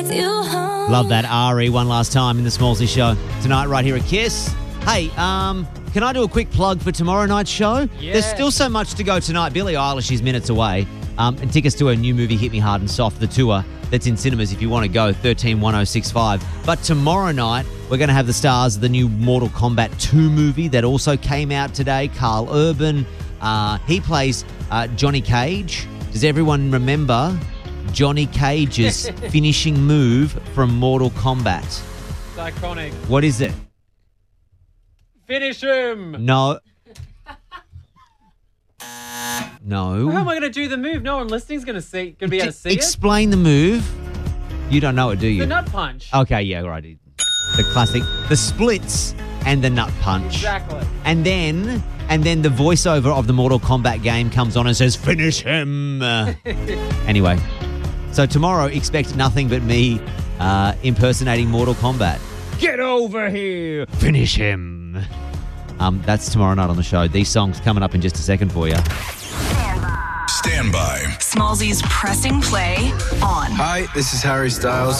Love that, Ari, one last time in the Smallsy Show. Tonight right here at Kiss. Hey, can I do a quick plug for tomorrow night's show? Yeah. There's still so much to go tonight. Billie Eilish is minutes away. And tickets to her new movie, Hit Me Hard and Soft, the tour, that's in cinemas if you want to go, 131065. But tomorrow night, we're going to have the stars of the new Mortal Kombat 2 movie that also came out today. Carl Urban. He plays Johnny Cage. Does everyone remember Johnny Cage's finishing move from Mortal Kombat? It's iconic. What is it? Finish him. No. No. How am I going to do the move? No one listening's going to see. Going to be able to see Explain the move. You don't know it, do it. you? The nut punch. Okay, yeah, right. The classic, the splits and the nut punch. Exactly. And then the voiceover of the Mortal Kombat game comes on and says, "Finish him." Anyway, so tomorrow expect nothing but me impersonating Mortal Kombat. Get over here. Finish him. That's tomorrow night on the show. These songs coming up in just a second for you. Stand by. Smallsy's pressing play on. Hi, this is Harry Styles.